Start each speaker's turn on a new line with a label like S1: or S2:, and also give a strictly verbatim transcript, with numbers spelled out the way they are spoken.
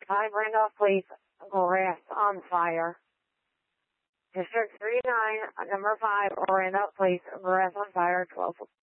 S1: five Randolph Place, grass on fire. District three nine, number five, Randolph Place, grass on fire, twelve